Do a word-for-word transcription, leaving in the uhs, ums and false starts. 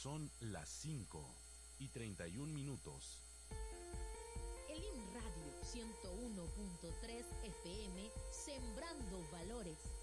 Son las cinco y treinta y un minutos. El I N Radio ciento uno punto tres F M, sembrando valores.